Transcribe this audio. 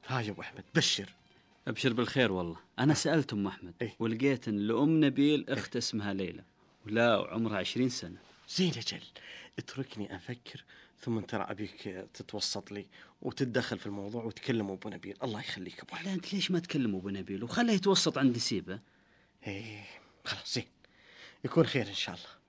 ها يا ابو احمد بشر. ابشر بالخير والله. انا سألت ام احمد ولقيت ان لام نبيل اخت اسمها ليلى، ولا عمرها 20 سنة. زين اجل، اتركني افكر، ثم ترى ابيك تتوسط لي وتتدخل في الموضوع وتكلم ابو نبيل. الله يخليك ابو احمد. لا انت ليش ما تكلم ابو نبيل وخله يتوسط عند نسيبه؟ ايه خلاص زين، يكون خير ان شاء الله.